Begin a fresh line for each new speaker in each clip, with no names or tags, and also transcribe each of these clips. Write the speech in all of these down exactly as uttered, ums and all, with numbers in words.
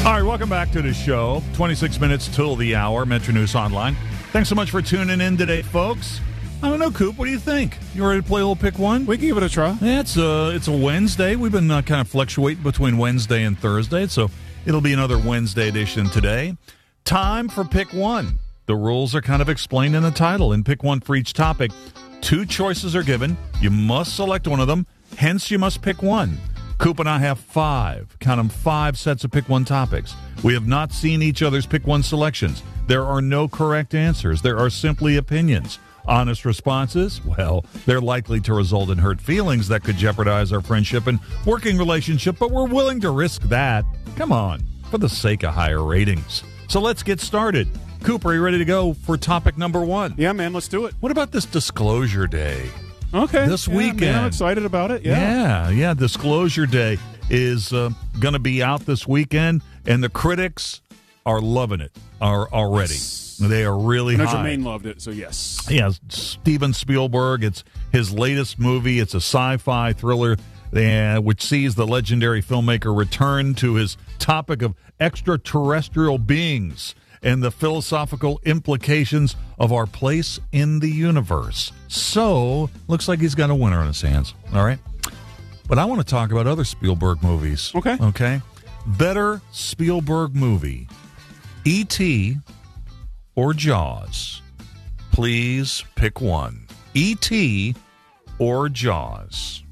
All right, welcome back to the show. twenty-six minutes till the hour, Metro News Online. Thanks so much for tuning in today, folks. I don't know, Coop, what do you think? You ready to play a little pick one?
We can give it a try.
Yeah, it's a, it's a Wednesday. We've been uh, kind of fluctuating between Wednesday and Thursday, so it'll be another Wednesday edition today. Time for pick one. The rules are kind of explained in the title. In pick one for each topic, two choices are given. You must select one of them, hence you must pick one. Coop and I have five, count them, five sets of pick one topics. We have not seen each other's pick one selections. There are no correct answers. There are simply opinions. Honest responses, well, they're likely to result in hurt feelings that could jeopardize our friendship and working relationship, but we're willing to risk that. Come on, for the sake of higher ratings. So let's get started. Coop, are you ready to go for topic number one?
Yeah, man, let's do it.
What about this Disclosure Day?
Okay.
This
yeah,
weekend.
Man, I'm excited about it. Yeah.
Yeah, yeah. Disclosure Day is uh, going to be out this weekend, and the critics are loving it are already.
Yes.
They are really
and
high.
Jermaine loved it, so yes.
Yeah, Steven Spielberg. It's his latest movie. It's a sci-fi thriller uh, which sees the legendary filmmaker return to his topic of extraterrestrial beings and the philosophical implications of our place in the universe. So, looks like he's got a winner on his hands. All right? But I want to talk about other Spielberg movies.
Okay.
Okay? Better Spielberg movie. E T or Jaws? Please pick one. E T or Jaws?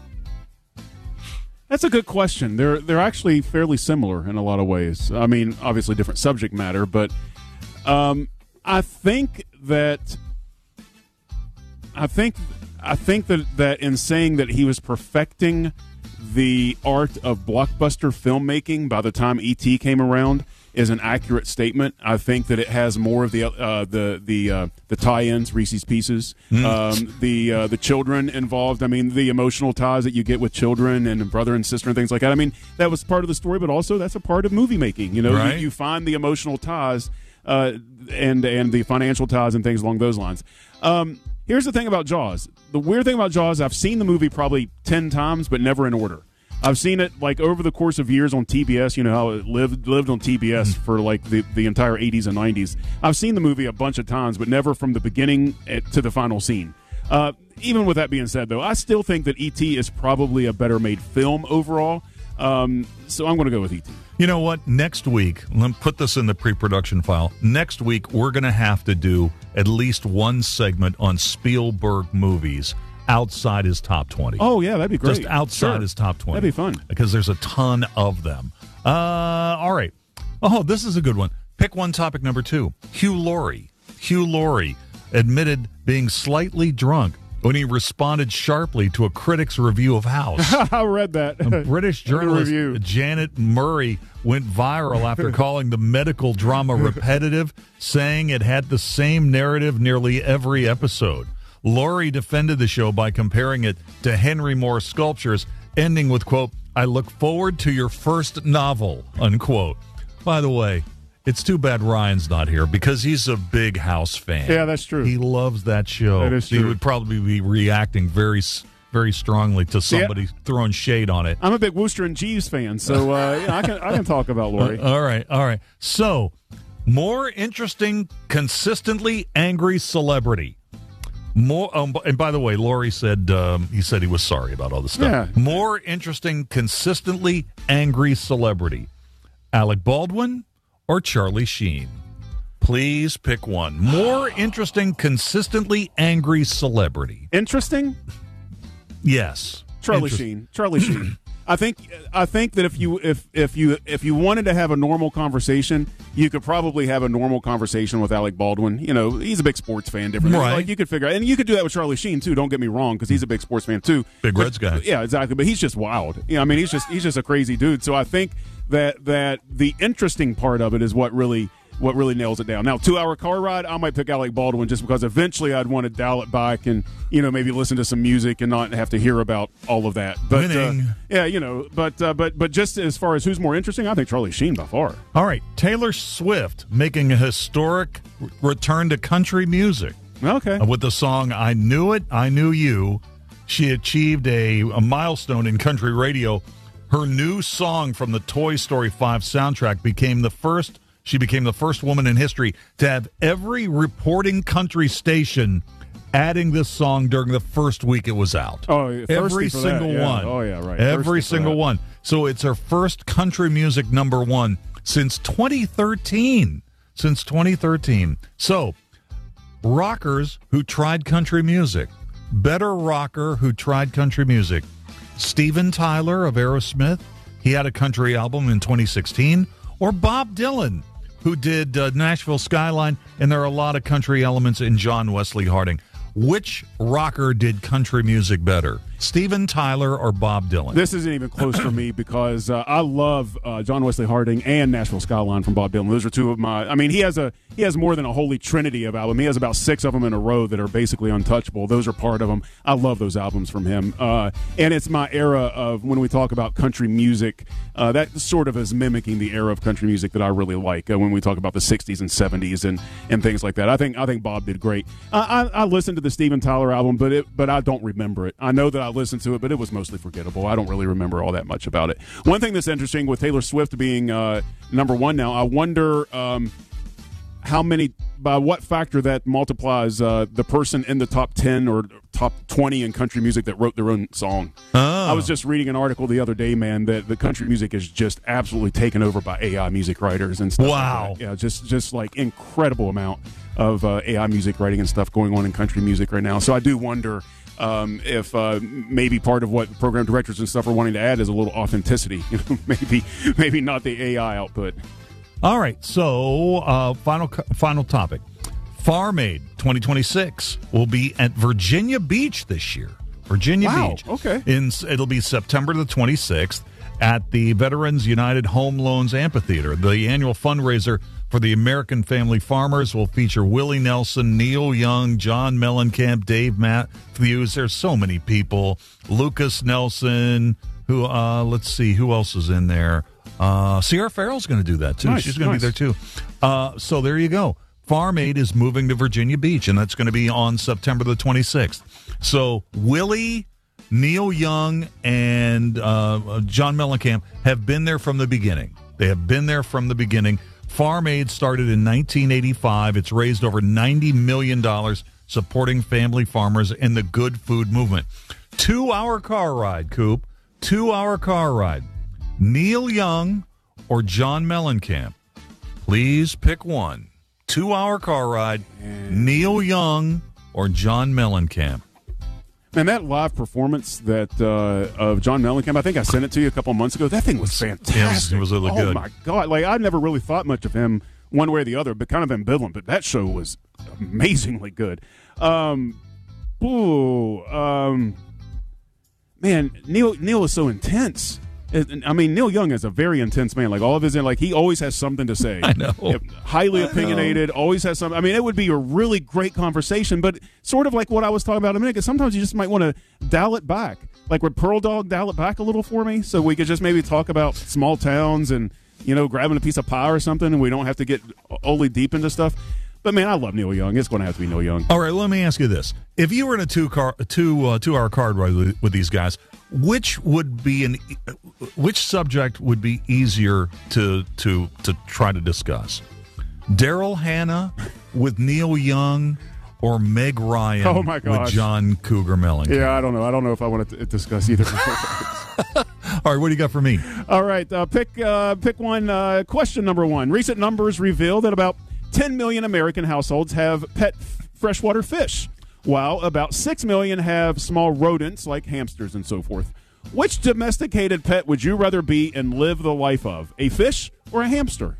That's a good question. They're they're actually fairly similar in a lot of ways. I mean, obviously different subject matter, but um, I think that I think I think that, that in saying that he was perfecting the art of blockbuster filmmaking by the time E T came around is an accurate statement. I think that it has more of the uh, the the uh, the tie-ins, Reese's Pieces, mm. um, the uh, the children involved. I mean, the emotional ties that you get with children and brother and sister and things like that. I mean, that was part of the story, but also that's a part of movie making. You know,
right.
you, you find the emotional ties uh, and and the financial ties and things along those lines. Um, here's the thing about Jaws. The weird thing about Jaws, I've seen the movie probably ten times, but never in order. I've seen it like over the course of years on T B S. You know how it lived lived on T B S for like the, the entire eighties and nineties. I've seen the movie a bunch of times, but never from the beginning to the final scene. Uh, even with that being said, though, I still think that E T is probably a better made film overall. Um, so I'm going to go with E T.
You know what? Next week, let me put this in the pre-production file. Next week, we're going to have to do at least one segment on Spielberg movies outside his top twenty.
Oh, yeah, that'd be great.
Just outside
sure.
his top twenty.
That'd be fun.
Because there's a ton of them. Uh, all right. Oh, this is a good one. Pick one topic number two. Hugh Laurie. Hugh Laurie admitted being slightly drunk when he responded sharply to a critic's review of House.
I read that.
A British journalist,
review.
Janet Murray, went viral after calling the medical drama repetitive, saying it had the same narrative nearly every episode. Laurie defended the show by comparing it to Henry Moore's Sculptures, ending with, quote, "I look forward to your first novel," unquote. By the way, it's too bad Ryan's not here because he's a big House fan.
Yeah, that's true.
He loves that show.
That is true.
He would probably be reacting very, very strongly to somebody
yeah.
throwing shade on it.
I'm a big Wooster and Jeeves fan, so uh, yeah, I can I can talk about Laurie.
Uh, all right, all right. So, more interesting, consistently angry celebrity. More, um, and by the way, Laurie said um, he said he was sorry about all this stuff.
Yeah.
More interesting, consistently angry celebrity: Alec Baldwin or Charlie Sheen? Please pick one. More interesting, consistently angry celebrity.
Interesting?
Yes,
Charlie
Interest-
Sheen. Charlie Sheen. I think I think that if you if if you if you wanted to have a normal conversation, you could probably have a normal conversation with Alec Baldwin. You know, he's a big sports fan, different.
Right.
Like you could figure out, and you could do that with Charlie Sheen too. Don't get me wrong, because he's a big sports fan too.
Big
but,
Reds guy.
Yeah, exactly. But he's just wild. Yeah, I mean, he's just he's just a crazy dude. So I think that that the interesting part of it is what really. What really nails it down. Now, two-hour car ride, I might pick Alec Baldwin just because eventually I'd want to dial it back and, you know, maybe listen to some music and not have to hear about all of that. But
Winning.
Uh, yeah, you know, but uh, but but just as far as who's more interesting, I think Charlie Sheen by far.
All right, Taylor Swift making a historic return to country music.
Okay.
Uh, with the song "I Knew It, I Knew You," she achieved a, a milestone in country radio Her new song from the Toy Story five soundtrack became the first. She became the first woman in history to have every reporting country station adding this song during the first week it was out.
Oh, thirsty
every
for
single
that, yeah.
one.
Oh, yeah, right.
Every
Thirsty for
single
that.
one. So it's her first country music number one since twenty thirteen. Since twenty thirteen. So, rockers who tried country music. Better rocker who tried country music. Steven Tyler of Aerosmith. He had a country album in twenty sixteen. Or Bob Dylan, who did uh, Nashville Skyline, and there are a lot of country elements in John Wesley Harding. Which rocker did country music better, Steven Tyler or Bob Dylan?
This isn't even close for me because uh, I love uh, John Wesley Harding and Nashville Skyline from Bob Dylan. Those are two of my. I mean, he has a he has more than a holy trinity of albums. He has about six of them in a row that are basically untouchable. Those are part of them. I love those albums from him, uh, and it's my era of when we talk about country music. Uh, that sort of is mimicking the era of country music that I really like. Uh, when we talk about the sixties and seventies and, and things like that, I think I think Bob did great. Uh, I, I listened to the Steven Tyler album, but it but I don't remember it. I know that I listened to it, but it was mostly forgettable. I don't really remember all that much about it. One thing that's interesting with Taylor Swift being uh, number one now, I wonder um, how many, by what factor that multiplies uh, the person in the top ten or top twenty in country music that wrote their own song.
Oh.
I was just reading an article the other day, man, that the country music is just absolutely taken over by A I music writers and stuff.
Wow.
Like that. Yeah, just just like incredible amount of uh, A I music writing and stuff going on in country music right now. So I do wonder um, if uh, maybe part of what program directors and stuff are wanting to add is a little authenticity. You know, maybe maybe not the A I output.
All right, so uh, final final topic. Farm Aid twenty twenty-six will be at Virginia Beach this year. Virginia
Wow,
Beach.
okay.
In, it'll be September the twenty-sixth at the Veterans United Home Loans Amphitheater. The annual fundraiser for the American Family Farmers will feature Willie Nelson, Neil Young, John Mellencamp, Dave Matthews. There's so many people. Lucas Nelson, who, uh, let's see, who else is in there? Uh, Sierra Farrell's going to do that, too.
Nice,
She's going to
nice.
be there, too. Uh, so there you go. Farm Aid is moving to Virginia Beach, and that's going to be on September the twenty-sixth. So Willie, Neil Young, and uh, John Mellencamp have been there from the beginning. They have been there from the beginning. Farm Aid started in nineteen eighty-five. It's raised over ninety million dollars supporting family farmers and the good food movement. Two-hour car ride, Coop. Two-hour car ride. Neil Young or John Mellencamp? Please pick one. Two-hour car ride, Neil Young or John Mellencamp?
Man, that live performance that uh, of John Mellencamp, I think I sent it to you a couple months ago. That thing was fantastic.
Yeah, it was- it was really
oh,
good.
my God. Like, I never really thought much of him one way or the other, but kind of ambivalent. But that show was amazingly good. Um, ooh, um, man, Neil Neil is so intense. It- I mean, Neil Young is a very intense man. Like, all of his, like, he always has something to say.
I know.
Yeah, highly
I know.
opinionated, always has something. I mean, it would be a really great conversation, but sort of like what I was talking about a minute ago, sometimes you just might want to dial it back. Like, would Pearl Dog dial it back a little for me so we could just maybe talk about small towns and, you know, grabbing a piece of pie or something, and we don't have to get only deep into stuff. But, man, I love Neil Young. It's going to have to be Neil Young.
All right, let me ask you this. If you were in a two car two uh, two hour car ride with, with these guys, which would be an which subject would be easier to to to try to discuss? Daryl Hannah with Neil Young or Meg Ryan
Oh, my
with
gosh.
John Cougar Mellencamp?
Yeah, I don't know. I don't know if I want to discuss either.
All right, what do you got for me?
All right, uh, pick uh, pick one. Uh, question number one. Recent numbers reveal that about ten million American households have pet f- freshwater fish, while about six million have small rodents like hamsters and so forth. Which domesticated pet would you rather be and live the life of, a fish or a hamster?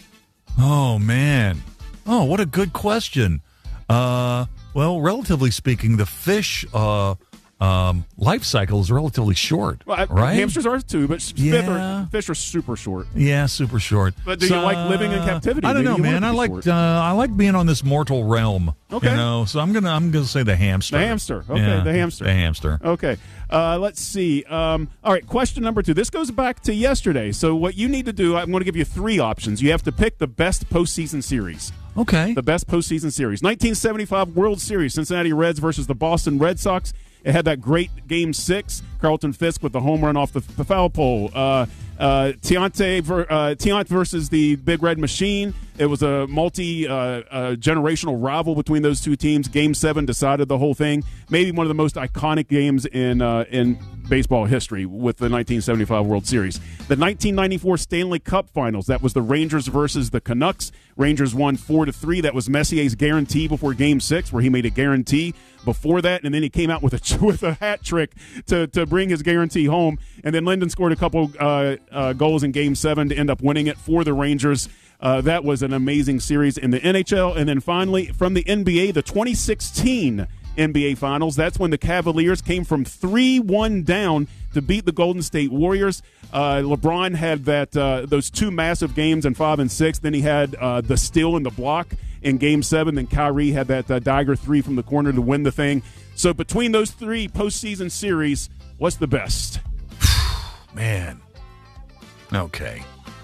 Oh, man. Oh, what a good question. Uh, well, relatively speaking, the fish uh, um, life cycle is relatively short,
Well, I-
right?
Hamsters are too, but fish,
Yeah.
are, fish are super short.
Yeah, super short.
But do you like living in captivity?
I don't
Maybe
know,
you want
man.
it
I
to be
like
short.
uh, I like being on this mortal realm.
Okay.
You know, so I'm gonna I'm gonna say the hamster.
The hamster. Okay,
Yeah,
the hamster.
The hamster.
Okay. Uh, let's see. Um, all right, question number two. This goes back to yesterday. So what you need to do, I'm going to give you three options. You have to pick the best postseason series.
Okay.
The best postseason series. nineteen seventy-five World Series, Cincinnati Reds versus the Boston Red Sox. It had that great Game Six, Carlton Fisk with the home run off the, the foul pole. Uh, uh, Tiante, ver, uh, Tiant versus the Big Red Machine. It was a multi uh, uh, generational rival between those two teams. Game Seven decided the whole thing. Maybe one of the most iconic games in uh, in baseball history with the nineteen seventy-five World Series. The nineteen ninety-four Stanley Cup Finals. That was the Rangers versus the Canucks. Rangers won four to three. That was Messier's guarantee before Game Six, where he made a guarantee before that, and then he came out with a with a hat trick to to bring his guarantee home. And then Linden scored a couple uh, uh, goals in Game Seven to end up winning it for the Rangers. Uh, that was an amazing series in the N H L. And then finally, from the N B A, the twenty sixteen N B A Finals. That's when the Cavaliers came from three one down to beat the Golden State Warriors. Uh, LeBron had that uh, those two massive games in five and six. Then he had uh, the steal and the block in Game Seven. Then Kyrie had that uh, dagger three from the corner to win the thing. So between those three postseason series, what's the best?
Man. Okay.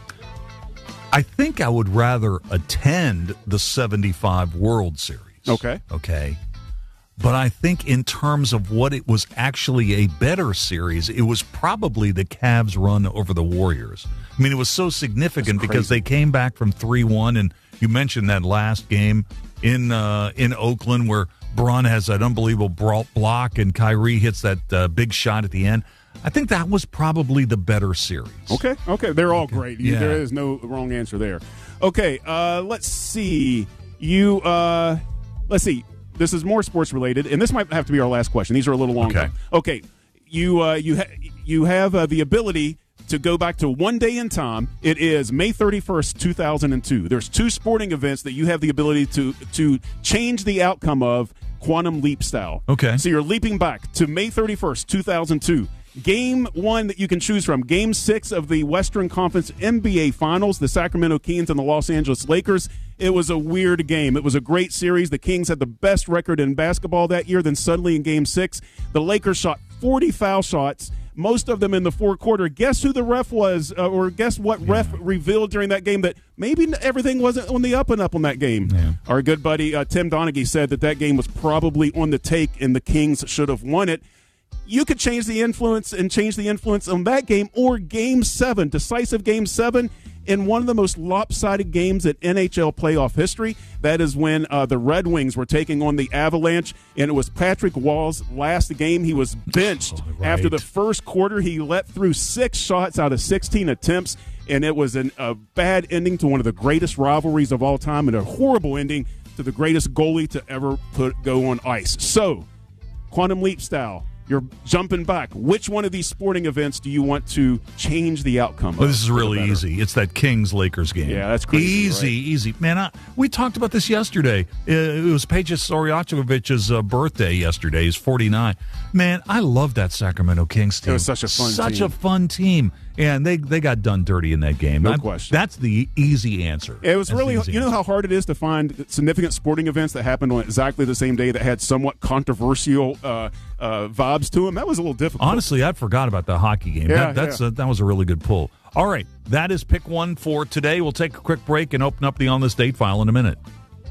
I think I would rather attend the seventy-five World Series.
Okay.
Okay. But I think in terms of what it was actually a better series, it was probably the Cavs' run over the Warriors. I mean, it was so significant because they came back from three one, and you mentioned that last game in uh, in Oakland where Bron has that unbelievable block and Kyrie hits that uh, big shot at the end. I think that was probably the better series.
Okay, okay. They're all okay. great. You,
yeah.
There is no wrong answer there. Okay, uh, let's see. You, uh, let's see. This is more sports related, and this might have to be our last question. These are a little longer.
Okay.
Okay. You, uh, you, ha- you have uh, the ability to go back to one day in time. It is May thirty-first, two thousand two. There's two sporting events that you have the ability to to change the outcome of quantum leap style.
Okay.
So you're leaping back to May thirty-first, two thousand two. Game one that you can choose from, Game six of the Western Conference N B A Finals, the Sacramento Kings and the Los Angeles Lakers. It was a weird game. It was a great series. The Kings had the best record in basketball that year. Then suddenly in Game six, the Lakers shot forty foul shots, most of them in the fourth quarter. Guess who the ref was, uh, or guess what yeah. ref revealed during that game that maybe everything wasn't on the up and up on that game.
Yeah.
Our good buddy uh, Tim Donaghy said that that game was probably on the take and the Kings should have won it. You could change the influence and change the influence on that game or Game seven, decisive Game seven, in one of the most lopsided games in N H L playoff history. That is when uh, the Red Wings were taking on the Avalanche, and it was Patrick Wall's last game. He was benched
oh, right.
after the first quarter. He let through six shots out of sixteen attempts, and it was an, a bad ending to one of the greatest rivalries of all time and a horrible ending to the greatest goalie to ever put go on ice. So, quantum leap style. You're jumping back. Which one of these sporting events do you want to change the outcome
well,
of?
This is really easy. It's that Kings-Lakers game.
Yeah, that's crazy.
Easy,
right?
easy. Man, I, we talked about this yesterday. It was Peja Stojakovic's uh, birthday yesterday. He's forty-nine. Man, I love that Sacramento Kings team.
It was such a fun
such
team.
a fun team. And they, they got done dirty in that game.
No
I,
question.
That's the easy answer.
It was
that's
really, you know
answer.
how hard it is to find significant sporting events that happened on exactly the same day that had somewhat controversial uh, uh, vibes to them? That was a little difficult.
Honestly, I forgot about the hockey game.
Yeah,
that, that's
yeah.
A, that was a really good pull. All right, that is pick one for today. We'll take a quick break and open up the On This Date file in a minute.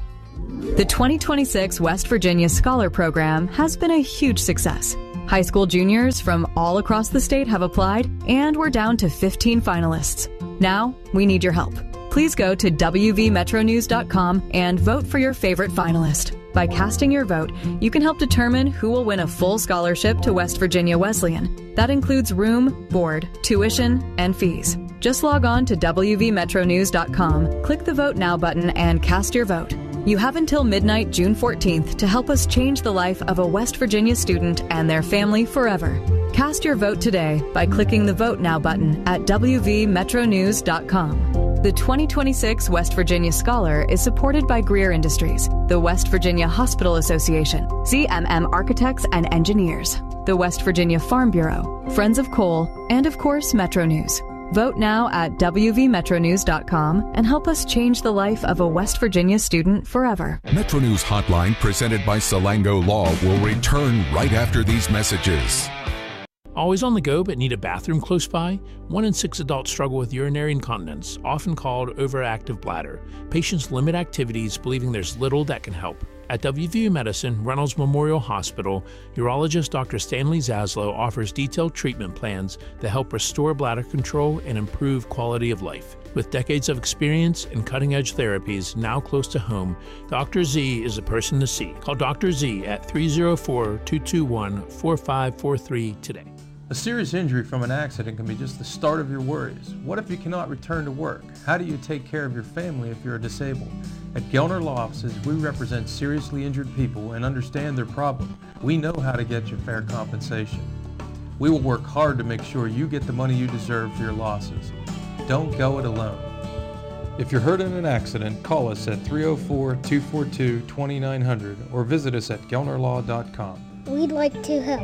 The twenty twenty-six West Virginia Scholar Program has been a huge success. High school juniors from all across the state have applied, and we're down to fifteen finalists. Now, we need your help. Please go to W V metro news dot com and vote for your favorite finalist. By casting your vote, you can help determine who will win a full scholarship to West Virginia Wesleyan. That includes room, board, tuition, and fees. Just log on to W V metro news dot com, click the Vote Now button, and cast your vote. You have until midnight, June fourteenth, to help us change the life of a West Virginia student and their family forever. Cast your vote today by clicking the Vote Now button at W V metro news dot com. The twenty twenty-six West Virginia Scholar is supported by Greer Industries, the West Virginia Hospital Association, Z M M Architects and Engineers, the West Virginia Farm Bureau, Friends of Coal, and of course, Metro News. Vote now at W V metro news dot com and help us change the life of a West Virginia student forever.
Metro News Hotline, presented by Salango Law, will return right after these messages.
Always on the go but need a bathroom close by? One in six adults struggle with urinary incontinence, often called overactive bladder. Patients limit activities, believing there's little that can help. At W V U Medicine, Reynolds Memorial Hospital, urologist Doctor Stanley Zaslow offers detailed treatment plans that help restore bladder control and improve quality of life. With decades of experience and cutting-edge therapies now close to home, Doctor Z is the person to see. Call Doctor Z at three oh four, two two one, four five four three today.
A serious injury from an accident can be just the start of your worries. What if you cannot return to work? How do you take care of your family if you're disabled? At Gelner Law Offices, we represent seriously injured people and understand their problem. We know how to get you fair compensation. We will work hard to make sure you get the money you deserve for your losses. Don't go it alone. If you're hurt in an accident, call us at three oh four, two four two, two nine hundred or visit us at gelner law dot com.
We'd like to help.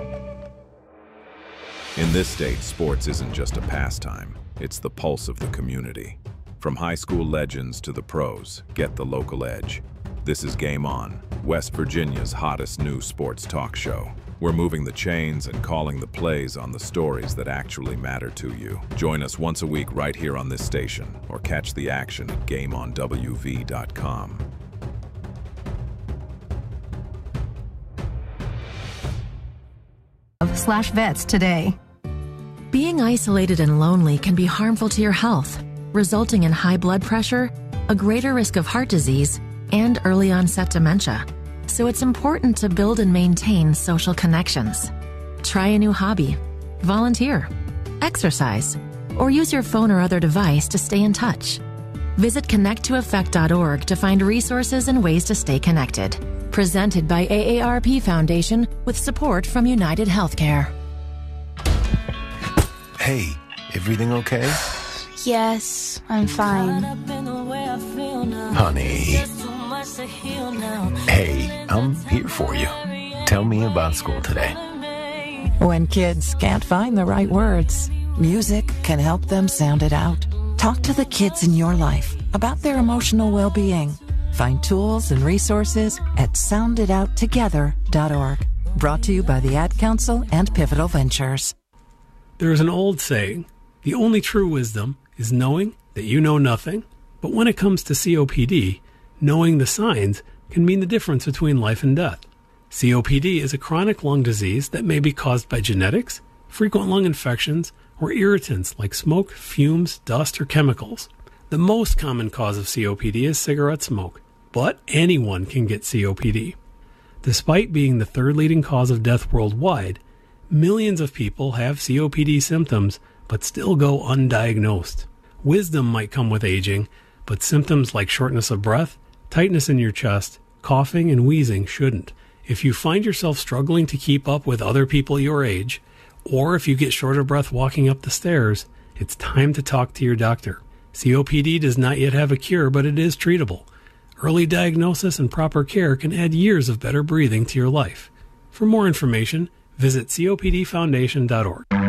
In this state, sports isn't just a pastime, it's the pulse of the community. From high school legends to the pros, get the local edge. This is Game On, West Virginia's hottest new sports talk show. We're moving the chains and calling the plays on the stories that actually matter to you. Join us once a week right here on this station, or catch the action at game on w v dot com.
Slash vets today. Being isolated and lonely can be harmful to your health, resulting in high blood pressure, a greater risk of heart disease, and early onset dementia. So it's important to build and maintain social connections. Try a new hobby, volunteer, exercise, or use your phone or other device to stay in touch. Visit connect to effect dot org to find resources and ways to stay connected. Presented by A A R P Foundation with support from United Healthcare.
Hey, everything okay?
Yes, I'm fine.
Honey. Hey, I'm here for you. Tell me about school today.
When kids can't find the right words, music can help them sound it out. Talk to the kids in your life about their emotional well-being. Find tools and resources at sound it out together dot org. Brought to you by the Ad Council and Pivotal Ventures.
There is an old saying, the only true wisdom is knowing that you know nothing. But when it comes to C O P D, knowing the signs can mean the difference between life and death. C O P D is a chronic lung disease that may be caused by genetics, frequent lung infections, or irritants like smoke, fumes, dust, or chemicals. The most common cause of C O P D is cigarette smoke, but anyone can get C O P D. Despite being the third leading cause of death worldwide, millions of people have C O P D symptoms but still go undiagnosed. Wisdom might come with aging, but symptoms like shortness of breath, tightness in your chest, coughing, and wheezing shouldn't. If you find yourself struggling to keep up with other people your age, or if you get short of breath walking up the stairs, it's time to talk to your doctor. C O P D does not yet have a cure, but it is treatable. Early diagnosis and proper care can add years of better breathing to your life. For more information, visit C O P D foundation dot org.